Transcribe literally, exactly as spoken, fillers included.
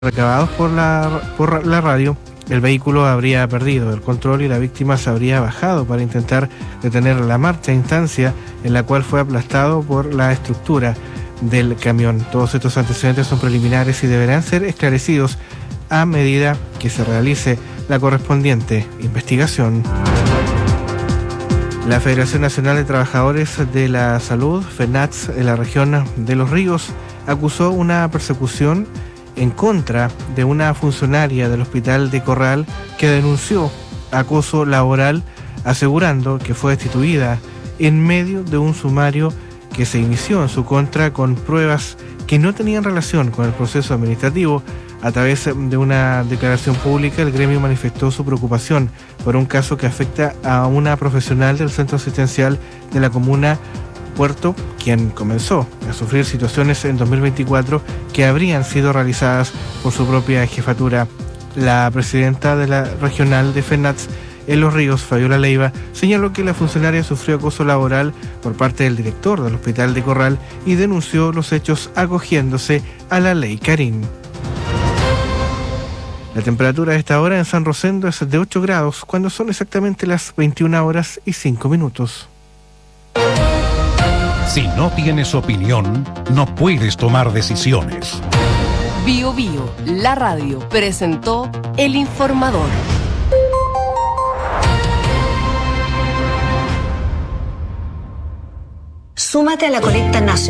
recabados por la, por la radio, el vehículo habría perdido el control y la víctima se habría bajado para intentar detener la marcha, instancia en la cual fue aplastado por la estructura del camión. Todos estos antecedentes son preliminares y deberán ser esclarecidos a medida que se realice la correspondiente investigación. La Federación Nacional de Trabajadores de la Salud, FENATS, en la región de Los Ríos, acusó una persecución en contra de una funcionaria del Hospital de Corral que denunció acoso laboral, asegurando que fue destituida en medio de un sumario que se inició en su contra con pruebas que no tenían relación con el proceso administrativo. A través de una declaración pública, el gremio manifestó su preocupación por un caso que afecta a una profesional del centro asistencial de la comuna Puerto, quien comenzó a sufrir situaciones en dos mil veinticuatro que habrían sido realizadas por su propia jefatura. La presidenta de la regional de FENATS en Los Ríos, Fabiola Leiva, señaló que la funcionaria sufrió acoso laboral por parte del director del Hospital de Corral y denunció los hechos acogiéndose a la ley Karin. La temperatura a esta hora en San Rosendo es de ocho grados, cuando son exactamente las veintiuna horas y cinco minutos. Si no tienes opinión, no puedes tomar decisiones. Bio Bio, la radio, presentó El Informador. Súmate a la colecta nacional.